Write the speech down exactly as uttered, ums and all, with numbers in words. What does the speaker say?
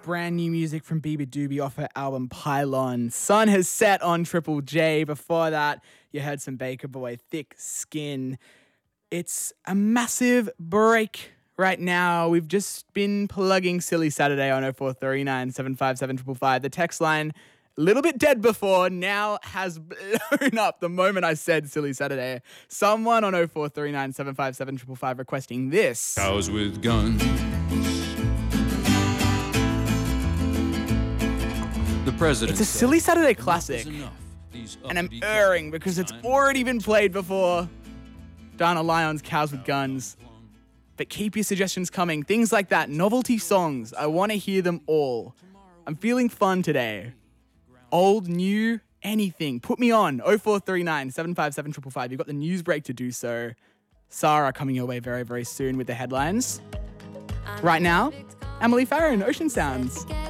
brand new music from Bieber Doobie off her album Pylon. Sun has set on Triple J. Before that, you heard some Baker Boy, Thick Skin. It's a massive break right now. We've just been plugging Silly Saturday on oh four three nine, seven five seven, five five five. The text line, a little bit dead before, now has blown up the moment I said Silly Saturday. Someone on oh four three nine, seven five seven, five five five requesting this. Cows with guns. The president. It's a Silly Saturday classic, and I'm erring because it's already been played before. Dana Lyons, Cows with Guns. But keep your suggestions coming. Things like that, novelty songs. I want to hear them all. I'm feeling fun today. Old, new, anything. Put me on. oh four three nine, seven five seven, five five five. You've got the news break to do so. Sarah coming your way very, very soon with the headlines. Right now, Emily Farron, Ocean Sounds.